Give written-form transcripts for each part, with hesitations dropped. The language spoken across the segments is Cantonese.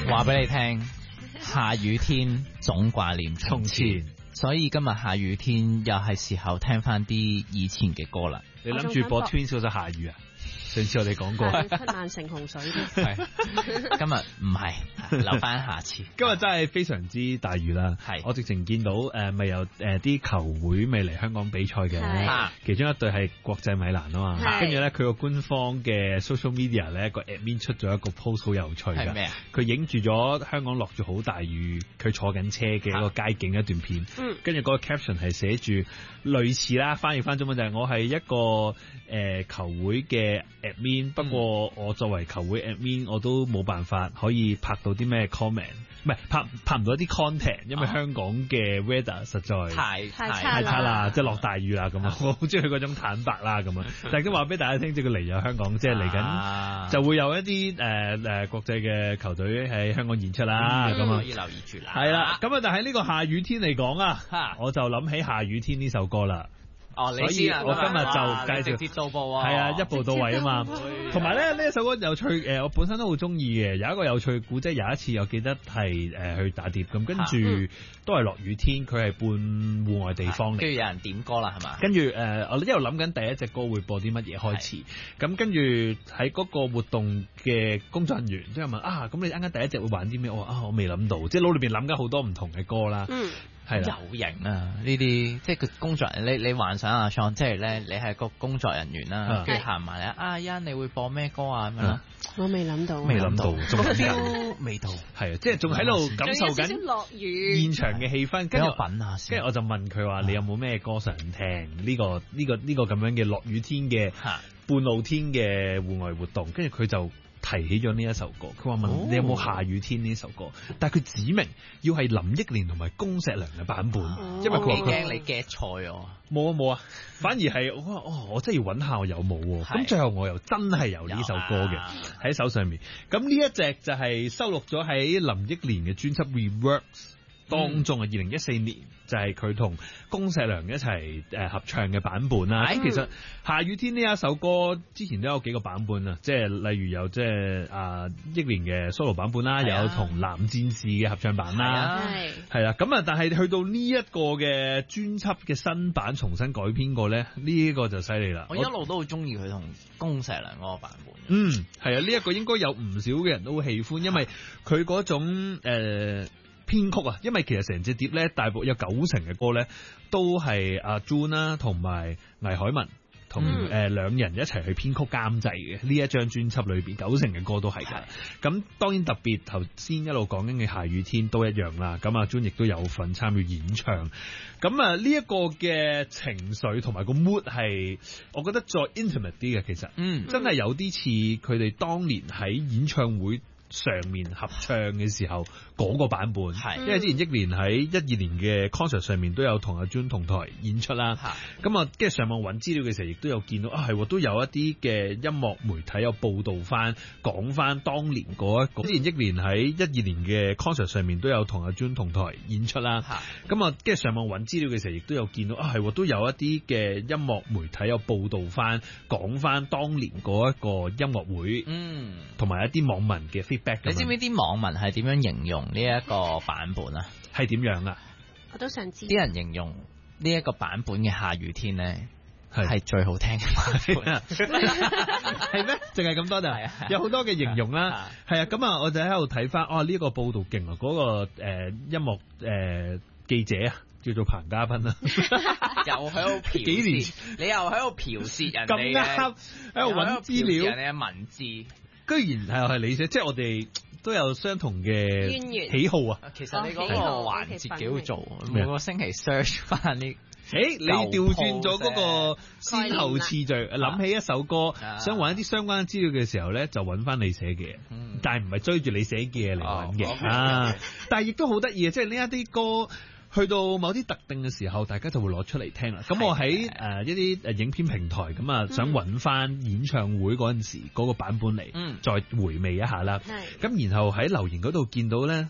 話俾你聽，下雨天總掛念從前，所以今日下雨天又係時候聽翻啲以前嘅歌啦。 你諗住播 Twins 嗰首下雨啊？上次我哋講過七萬成洪水啲。 係今日唔係，留翻下次。 今日真係非常之大雨啦。係我直情見到咪有啲球會未嚟香港比賽嘅，其中一隊係國際米蘭啊嘛。跟住咧佢個官方嘅 social media 咧個 admin 出咗一個 post 好有趣㗎。係咩啊？佢影住咗香港落住好大雨，佢坐緊車嘅一個街景一段片。跟住嗰個 caption 係寫住類似啦，翻譯翻中文就係我係一個球會嘅admin，不過我作為球會 admin，我都冇辦法可以拍到啲咩 comment， 唔係拍唔到一啲 content， 因為香港嘅 weather 實在太差啦，即係落大雨啦咁啊！我好中意佢嗰種坦白啦咁啊！但係都話俾大家聽，即係佢嚟咗香港，即係嚟緊就會有一啲國際嘅球隊喺香港演出啦，咁啊可以留意住啦。係啦，咁啊但係呢個下雨天嚟講啊，我就諗起下雨天呢首歌啦。哦，所以我今日就介紹直接到步啊，係啊，一步到位啊嘛。同埋咧呢一首歌有趣，我本身都好中意嘅。有一個有趣嘅故仔，有一次我記得係去打碟咁，跟住都係落雨天，佢係半戶外地方嚟。跟住有人點歌啦，係嘛？跟住我一路諗緊第一隻歌會播啲乜嘢開始。咁跟住喺嗰個活動嘅工作人員即係問啊，咁你啱啱第一隻會玩啲咩？我話我未諗到，即係腦裏邊諗緊好多唔同嘅歌啦。係啦，有型啊！呢啲即係佢工作人員，你幻想下，Sean，即係咧，你係個工作人員啦，跟住行埋嚟啊，欣，你會播咩歌啊？咁樣啦，我未諗到，仲未到，係啊，即係仲喺度感受緊落雨現場嘅氣氛。跟住我品下先，跟住我就問佢話：你有冇咩歌想聽？呢個咁樣嘅落雨天嘅半露天嘅戶外活動，跟住佢就提起咗呢一首歌，佢話問你有冇下雨天呢首歌，但係佢指明要係林憶蓮同埋恭碩良嘅版本，因為佢話驚你 get 錯啊，冇啊，反而係我真係要揾下我有冇喎，咁最後我又真係有呢首歌嘅喺手上面，咁呢一隻就係收錄咗喺林憶蓮嘅專輯 Reworks當中啊，2014年就係佢同恭碩良一齊合唱嘅版本啦。其實下雨天呢一首歌之前都有幾個版本啊，即係例如有即係憶蓮嘅 solo 版本啦，有同藍戰士嘅合唱版啦，係啦。咁啊，但係去到呢一個嘅專輯嘅新版重新改編過咧，呢個就犀利啦。我一路都好中意佢同恭碩良嗰個版本。係啊，呢一個應該有唔少嘅人都會喜歡，因為佢嗰種編曲啊，因為其實成隻碟咧，大部有90%嘅歌咧，都係阿 June 啦，同埋倪海文同兩人一齊去編曲監製嘅。呢一張專輯裏邊90%嘅歌都係㗎。咁當然特別頭先一路講緊嘅下雨天都一樣啦。咁阿 June 亦都有份參與演唱。咁啊呢一個嘅情緒同埋個 mood 係，我覺得再 intimate 啲嘅，其實真係有啲似佢哋當年喺演唱會上面合唱嘅時候嗰個版本，因為之前憶蓮喺12年嘅 concert 上面都有同阿 June 同台演出啦。咁啊，跟住上網揾資料嘅時候，亦都有見到都有一啲嘅音樂媒體有報導翻，講翻當年嗰一個。之前憶蓮喺12年嘅 concert 上面都有同阿 June 同台演出啦。咁啊，跟住上網揾資料嘅時候，亦都有見到都有一啲嘅音樂媒體有報導翻，講翻當年嗰一個音樂會，同埋一啲網民嘅 feedback。你知唔知啲網民係點樣形容呢一個版本啊？係點樣啊？我都想知。啲人形容呢一個版本嘅下雨天咧，係最好聽嘅版本。係咩？淨係咁多咋？有好多嘅形容啦。係啊，咁啊，我就喺度睇翻，呢一個報導勁啊！嗰個音樂記者啊，叫做彭嘉賓啦，又喺度剽竊，你又喺度剽竊人哋嘅，咁啱喺度揾資料，人哋嘅文字。居然係你寫，即係我哋都有相同嘅喜好啊！其實你嗰個環節幾好做，每個星期 search 翻呢。你調轉咗嗰個先後次序，諗起一首歌，想揾一啲相關資料嘅時候咧，就揾翻你寫嘅，但係唔係追住你寫嘅嘢嚟揾嘅。但係亦都好得意嘅，即係呢一啲歌。去到某啲特定嘅時候，大家就會攞出嚟聽啦。咁我喺一啲影片平台咁啊，想揾翻演唱會嗰陣時嗰個版本嚟，再回味一下啦。咁然後喺留言嗰度見到咧，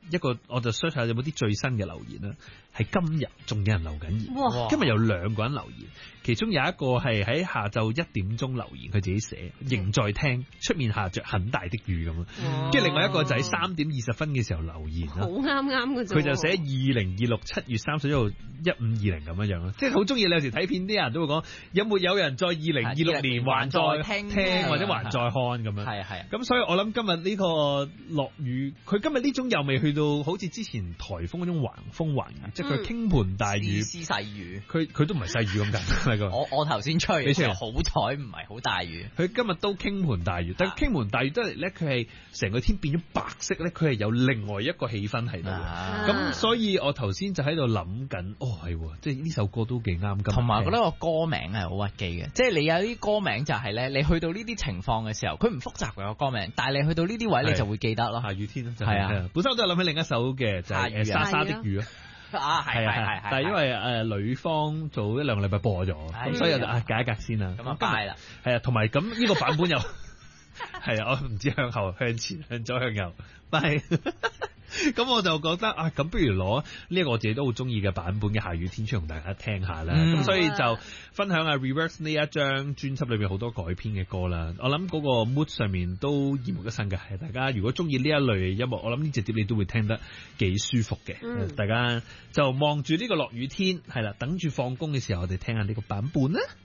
一個，我就 search 下有冇啲最新嘅留言啦。係今日仲有人留緊言，今日有2個人留言，其中有一個係喺下晝1點鐘留言，佢自己寫仍在聽，出面下着很大的雨咁，跟住另外一個就喺3點20分嘅時候留言啦， 好啱嘅啫， 佢就寫2026 7月31號1520咁樣樣咯，即係好中意。你有時睇片啲人都會講，有冇有人在2026年還在聽或者還在看咁樣， 係咁所以我諗今日呢個落雨，佢今日呢種又未去到好似之前颱風嗰種橫風橫雨，即係佢傾盆大雨， 絲細雨， 佢都唔係細雨咁簡單。 我頭先吹，你好彩唔係好大雨。 佢今日都傾盆大雨，但係傾盆大雨得嚟咧，佢係成個天變咗白色咧，佢係有另外一個氣氛喺度。咁所以我頭先就喺度諗緊，係即係呢首歌都幾啱。 同埋我覺得個歌名係好屈機嘅，即係你有啲歌名就係咧，你去到呢啲情況嘅時候，佢唔複雜嘅個歌名，但係你去到呢啲位你就會記得咯。 下雨天咯， 係啊。 本身我都係諗起另一首嘅，就係沙沙的雨咯。 係， 但係因為女方早1-2個禮拜播咗，咁所以就隔一隔先啦。 咁啊，拜啦。 係啊，同埋咁呢個版本又係啊，我唔知向後、向前、向左、向右，拜。咁我就覺得咁不如攞呢一個我自己都好中意嘅版本嘅下雨天出同大家聽下啦。咁所以就分享下 Reverse 呢一張專輯裏面好多改編嘅歌啦。我諗嗰個 mood 上面都耳目一新嘅，係大家如果中意呢一類音樂，我諗呢隻碟你都會聽得幾舒服嘅。大家就望住呢個落雨天，係啦，等住放工嘅時候，我哋聽下呢個版本啦。